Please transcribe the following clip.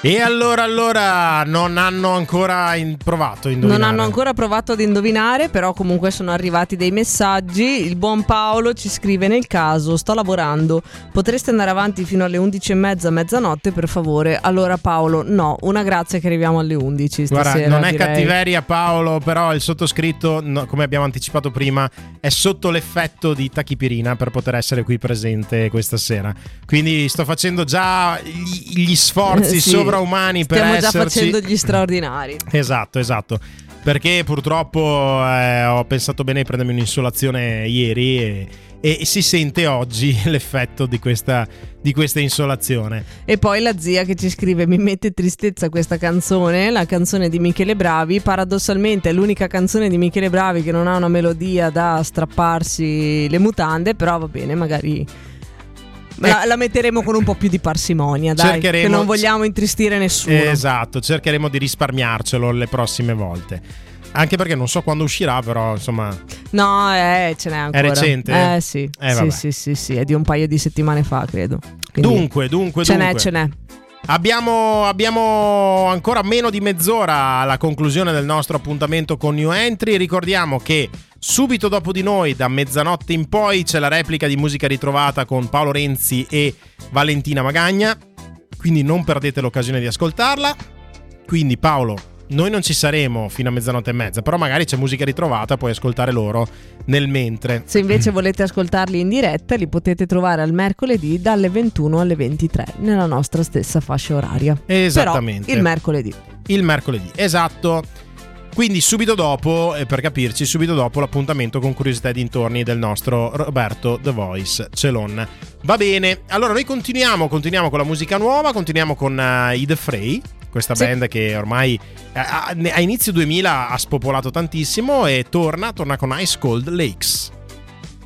E allora non hanno ancora provato a indovinare. Non hanno ancora provato ad indovinare, però comunque sono arrivati dei messaggi. Il buon Paolo ci scrive: nel caso sto lavorando, potreste andare avanti fino alle 11:30, mezzanotte per favore? Allora Paolo, no, una grazia che arriviamo alle 11 stasera. Guarda, non è direi. cattiveria Paolo, però il sottoscritto, no, come abbiamo anticipato prima, è sotto l'effetto di tachipirina per poter essere qui presente questa sera. Quindi sto facendo già gli sforzi sì, sovrumani per stiamo esserci. già facendo gli straordinari. Esatto. Perché purtroppo ho pensato bene di prendermi un'insolazione ieri e si sente oggi l'effetto di questa insolazione. E poi la zia che ci scrive: mi mette tristezza questa canzone, la canzone di Michele Bravi. Paradossalmente è l'unica canzone di Michele Bravi che non ha una melodia da strapparsi le mutande, però va bene, magari la metteremo con un po' più di parsimonia, dai, che non vogliamo intristire nessuno. Esatto, cercheremo di risparmiarcelo le prossime volte. Anche perché non so quando uscirà, però insomma. No, ce n'è ancora. È recente? Sì. Sì, è di un paio di settimane fa, credo. Quindi Dunque. Ce n'è. Abbiamo ancora meno di mezz'ora alla conclusione del nostro appuntamento con New Entry. Ricordiamo che subito dopo di noi, da mezzanotte in poi, c'è la replica di Musica Ritrovata con Paolo Renzi e Valentina Magagna, quindi non perdete l'occasione di ascoltarla. Quindi Paolo, noi non ci saremo fino a mezzanotte e mezza, però magari c'è Musica Ritrovata, puoi ascoltare loro nel mentre. Se invece volete ascoltarli in diretta, li potete trovare al mercoledì dalle 21 alle 23 nella nostra stessa fascia oraria. Esattamente. Però il mercoledì, esatto. Quindi subito dopo, per capirci, l'appuntamento con Curiosità e dintorni del nostro Roberto The Voice Celon. Va bene, allora noi continuiamo con la musica nuova, continuiamo con i The Fray, questa band che ormai a inizio 2000 ha spopolato tantissimo e torna con Ice Cold Lakes.